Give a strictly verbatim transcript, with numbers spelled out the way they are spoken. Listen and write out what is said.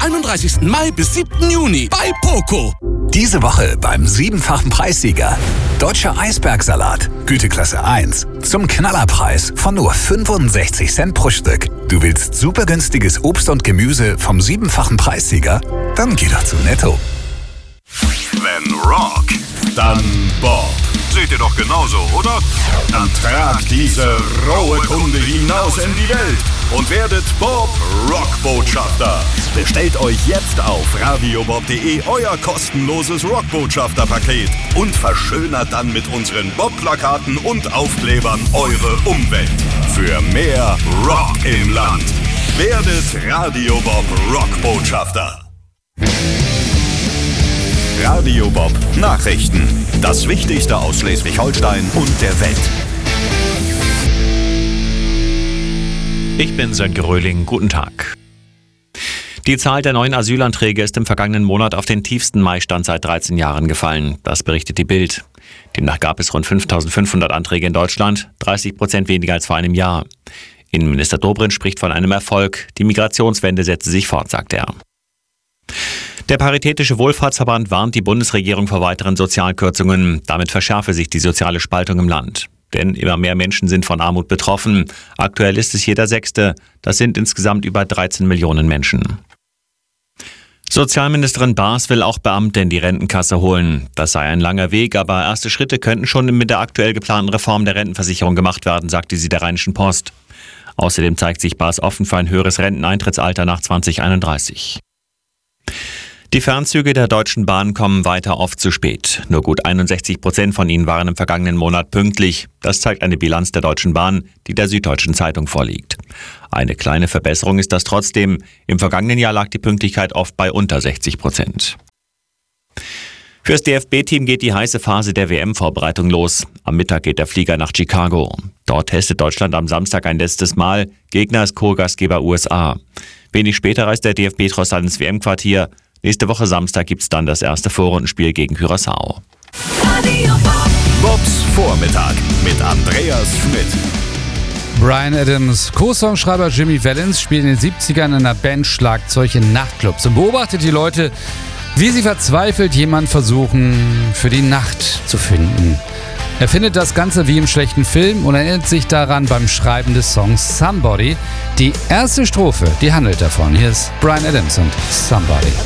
einunddreißigsten Mai bis siebten Juni bei Poco. Diese Woche beim siebenfachen Preissieger. Deutscher Eisbergsalat, Güteklasse eins. Zum Knallerpreis von nur fünfundsechzig Cent pro Stück. Du willst super günstiges Obst und Gemüse vom siebenfachen Preissieger? Dann geh doch zu Netto. Wenn Rock, dann Bob. Seht ihr doch genauso, oder? Dann tragt diese rohe Kunde hinaus in die Welt und werdet Bob Rockbotschafter. Bestellt euch jetzt auf radiobob punkt de euer kostenloses Rockbotschafter-Paket und verschönert dann mit unseren Bob-Plakaten und Aufklebern eure Umwelt. Für mehr Rock im Land. Werdet Radio Bob Rockbotschafter. Radio Bob Nachrichten. Das Wichtigste aus Schleswig-Holstein und der Welt. Ich bin Sönke Röhling. Guten Tag. Die Zahl der neuen Asylanträge ist im vergangenen Monat auf den tiefsten Mai-Stand seit dreizehn Jahren gefallen. Das berichtet die Bild. Demnach gab es rund fünftausendfünfhundert Anträge in Deutschland, dreißig Prozent weniger als vor einem Jahr. Innenminister Dobrindt spricht von einem Erfolg. Die Migrationswende setze sich fort, sagt er. Der Paritätische Wohlfahrtsverband warnt die Bundesregierung vor weiteren Sozialkürzungen. Damit verschärfe sich die soziale Spaltung im Land. Denn immer mehr Menschen sind von Armut betroffen. Aktuell ist es jeder Sechste. Das sind insgesamt über dreizehn Millionen Menschen. Sozialministerin Baas will auch Beamte in die Rentenkasse holen. Das sei ein langer Weg, aber erste Schritte könnten schon mit der aktuell geplanten Reform der Rentenversicherung gemacht werden, sagte sie der Rheinischen Post. Außerdem zeigt sich Baas offen für ein höheres Renteneintrittsalter nach zwanzig einunddreißig. Die Fernzüge der Deutschen Bahn kommen weiter oft zu spät. Nur gut einundsechzig Prozent von ihnen waren im vergangenen Monat pünktlich. Das zeigt eine Bilanz der Deutschen Bahn, die der Süddeutschen Zeitung vorliegt. Eine kleine Verbesserung ist das trotzdem. Im vergangenen Jahr lag die Pünktlichkeit oft bei unter sechzig Prozent. Fürs D F B-Team geht die heiße Phase der W M-Vorbereitung los. Am Mittag geht der Flieger nach Chicago. Dort testet Deutschland am Samstag ein letztes Mal. Gegner ist Co-Gastgeber U S A. Wenig später reist der D F B-Tross ins W M-Quartier. Nächste Woche Samstag gibt's dann das erste Vorrundenspiel gegen Curaçao. Bobs Vormittag mit Andreas Schmidt. Bryan Adams, Co-Songschreiber Jimmy Valens, spielt in den siebzigern in einer Band Schlagzeug in Nachtclubs und beobachtet die Leute, wie sie verzweifelt jemanden versuchen, für die Nacht zu finden. Er findet das Ganze wie im schlechten Film und erinnert sich daran beim Schreiben des Songs Somebody. Die erste Strophe, die handelt davon. Hier ist Bryan Adams und Somebody.